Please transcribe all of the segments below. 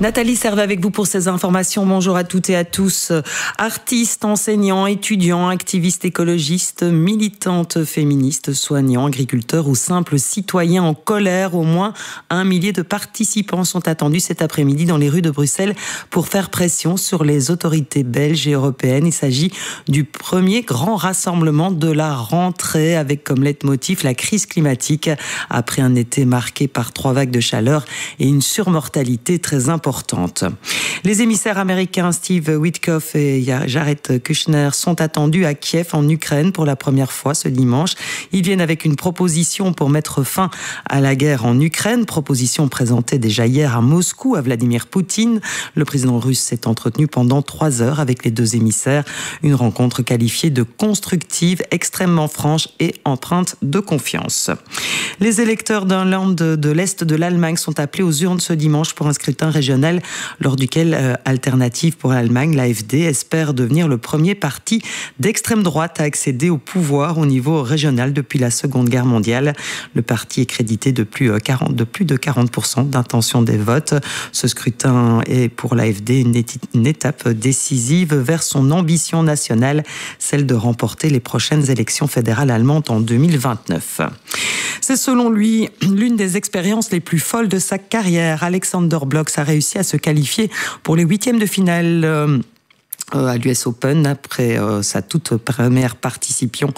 Nathalie Serve avec vous pour ces informations. Bonjour à toutes et à tous. Artistes, enseignants, étudiants, activistes écologistes, militantes féministes, soignants, agriculteurs ou simples citoyens en colère. Au moins 1 millier de participants sont attendus cet après-midi dans les rues de Bruxelles pour faire pression sur les autorités belges et européennes. Il s'agit du premier grand rassemblement de la rentrée avec comme leitmotiv la crise climatique après un été marqué par 3 vagues de chaleur et une surmortalité très importante. Les émissaires américains Steve Witkoff et Jared Kushner sont attendus à Kiev en Ukraine pour la première fois ce dimanche. Ils viennent avec une proposition pour mettre fin à la guerre en Ukraine, proposition présentée déjà hier à Moscou à Vladimir Poutine. Le président russe s'est entretenu pendant 3 heures avec les 2 émissaires, une rencontre qualifiée de constructive, extrêmement franche et empreinte de confiance. Les électeurs d'un land de l'Est de l'Allemagne sont appelés aux urnes ce dimanche pour un scrutin régional lors duquel Alternative pour l'Allemagne, l'AfD, espère devenir le premier parti d'extrême droite à accéder au pouvoir au niveau régional depuis la Seconde Guerre mondiale. Le parti est crédité de plus de 40% d'intention des votes. Ce scrutin est pour l'AfD une étape décisive vers son ambition nationale, celle de remporter les prochaines élections fédérales allemandes en 2029. C'est selon lui l'une des expériences les plus folles de sa carrière. Alexander Blocks a réussi à se qualifier pour les 8e de finale à l'US Open après sa toute première participation.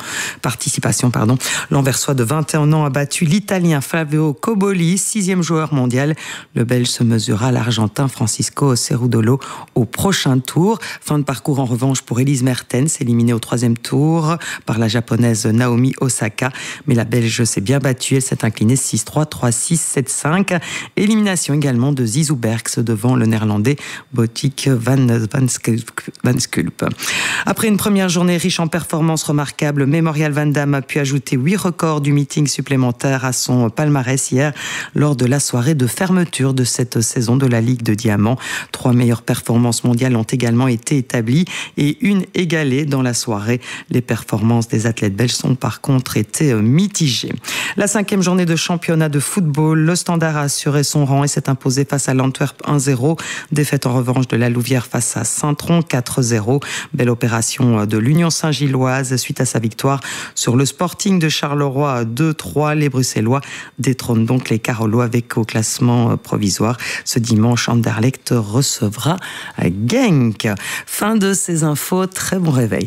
L'Anversois de 21 ans a battu l'Italien Flavio Cobolli, 6e joueur mondial. Le Belge se mesurera à l'Argentin Francisco Cerudolo au prochain tour. Fin de parcours en revanche pour Elise Mertens, éliminée au 3e tour par la Japonaise Naomi Osaka. Mais la Belge s'est bien battue, elle s'est inclinée 6-3, 3-6, 7-5. Élimination également de Zizou Berks devant le Néerlandais Botik Van Sculp. Après une première journée riche en performances remarquables, Memorial Van Damme a pu ajouter 8 records du meeting supplémentaire à son palmarès hier lors de la soirée de fermeture de cette saison de la Ligue de Diamant. 3 meilleures performances mondiales ont également été établies et une égalée dans la soirée. Les performances des athlètes belges sont par contre été mitigées. La 5e journée de championnat de football, le Standard a assuré son rang et s'est imposé face à l'Antwerp 1-0. Défaite en revanche de la Louvière face à Saint-Tron 4-0. Belle opération de l'Union Saint-Gilloise suite à sa victoire sur le Sporting de Charleroi 2-3. Les Bruxellois détrônent donc les Carolois avec au classement provisoire. Ce dimanche, Anderlecht recevra Genk. Fin de ces infos, très bon réveil.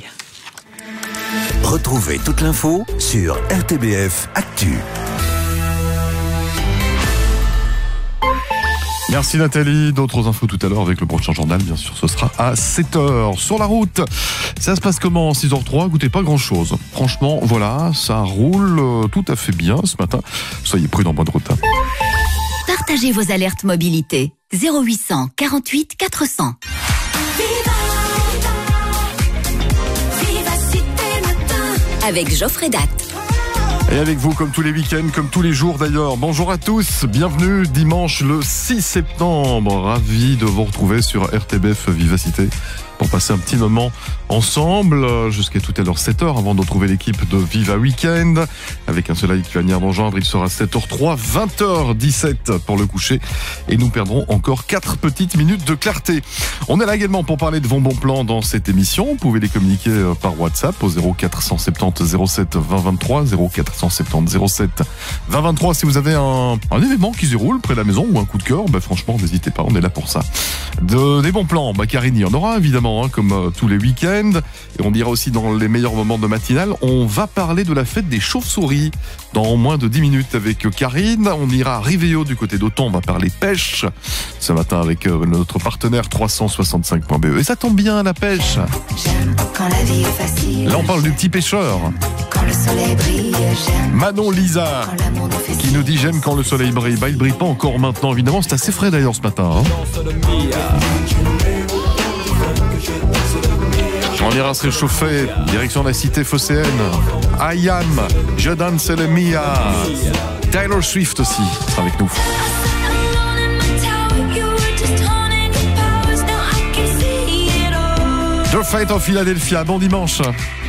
Retrouvez toute l'info sur RTBF Actu. Merci Nathalie. D'autres infos tout à l'heure avec le prochain journal. Bien sûr, ce sera à 7h. Sur la route, ça se passe comment? 6h03, goûtez pas grand-chose. Franchement, voilà, ça roule tout à fait bien ce matin. Soyez prudents, bonne route. Partagez vos alertes mobilité. 0800 48 400. Avec Geoffrey Datt. Et avec vous, comme tous les week-ends, comme tous les jours d'ailleurs. Bonjour à tous, bienvenue dimanche le 6 septembre. Ravi de vous retrouver sur RTBF Vivacité pour passer un petit moment ensemble jusqu'à tout à l'heure 7h avant de retrouver l'équipe de Viva Weekend avec un soleil qui va venir nous rejoindre. Il sera 7h03, 20h17 pour le coucher et nous perdrons encore 4 petites minutes de clarté. On est là également pour parler de vos bons plans dans cette émission. Vous pouvez les communiquer par WhatsApp au 0470 07 20 23, 0470 07 20 23 si vous avez un événement qui se déroule près de la maison ou un coup de cœur. Franchement, n'hésitez pas, on est là pour ça. Des bons plans, Karine, il y en aura évidemment comme tous les week-ends. Et on dira aussi dans les meilleurs moments de matinale, on va parler de la fête des chauves-souris dans moins de 10 minutes avec Karine. On ira à Rivéo du côté d'Auton, on va parler pêche ce matin avec notre partenaire 365.be. Et ça tombe bien, la pêche. J'aime quand la vie est facile. Là on parle du petit pêcheur. Quand le soleil brille, j'aime. Manon Lisa qui nous dit j'aime quand le soleil brille. Il brille pas encore maintenant évidemment, c'est assez frais d'ailleurs ce matin. On ira se réchauffer, direction la cité phocéenne. I am, je danse le Mia. Taylor Swift aussi sera avec nous. The Fate of Philadelphia, bon dimanche.